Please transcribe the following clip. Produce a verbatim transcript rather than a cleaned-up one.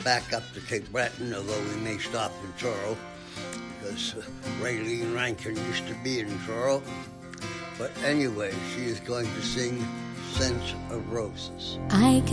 back up to Cape Breton, although we may stop in Truro, because uh, Raylene Rankin used to be in Truro. But anyway, she is going to sing Scent of Roses. I